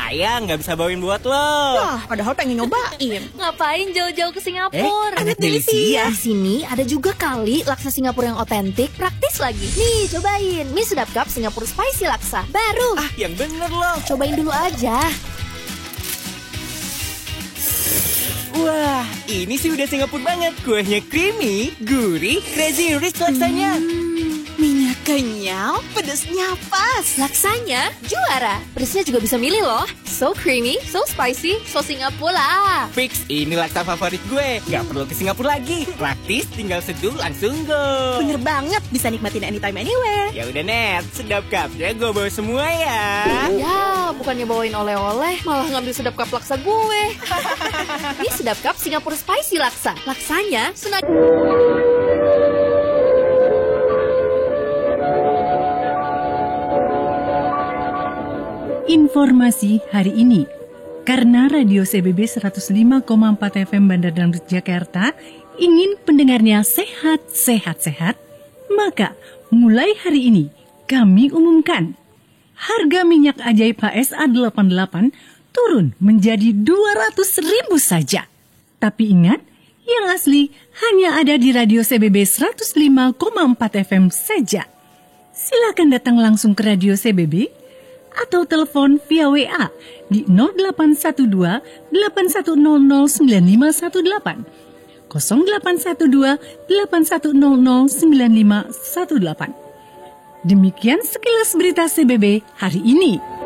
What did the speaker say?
sayang nggak bisa bawain buat lo. Wah, padahal pengen nyobain. Ngapain jauh-jauh ke Singapura? Ada delisia. Di sini ada juga kali laksa Singapura yang otentik, praktis lagi. Nih, cobain. Mie Sedap Cup Singapura Spicy Laksa. Baru. Yang bener lo. Cobain dulu aja. Wah, ini sih udah Singapura banget. Kuahnya creamy, gurih, crazy rich laksanya. Minyak kenyal, pedasnya pas. Laksanya juara. Pedasnya juga bisa milih loh. So creamy, so spicy, so Singapura. Fix, ini laksa favorit gue. Gak perlu ke Singapura lagi. Praktis, tinggal seduh langsung go. Bener banget, bisa nikmatin anytime anywhere. Ya udah Net, Sedap Cupnya gue bawa semua ya. Ya, bukannya bawain oleh-oleh, malah ngambil Sedap Cup laksa gue. Ini Sedap Cup Singapura Spicy Laksa. Laksanya senang. Informasi hari ini. Karena Radio CBB 105,4 FM Bandar Dangdut Jakarta ingin pendengarnya sehat, maka mulai hari ini kami umumkan harga minyak ajaib HSA 88 turun menjadi 200.000 saja. Tapi ingat, yang asli hanya ada di Radio CBB 105,4 FM saja. Silakan datang langsung ke Radio CBB atau telepon via WA di 0812 8100 9518 0812 8100 9518. Demikian sekilas berita CBB hari ini.